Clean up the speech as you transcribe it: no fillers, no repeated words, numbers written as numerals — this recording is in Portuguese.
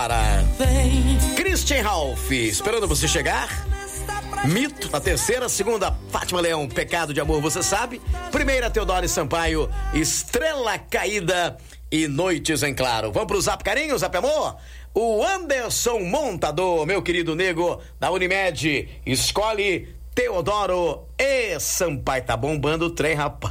Christian Ralph, esperando você chegar. Mito, na terceira. Segunda, Fátima Leão, Pecado de Amor, você sabe. Primeira, Teodoro Sampaio, Estrela Caída e Noites em Claro. Vamos pro Zap Carinho, Zap Amor? O Anderson Montador, meu querido nego da Unimed, escolhe Teodoro e Sampaio. Tá bombando o trem, rapaz.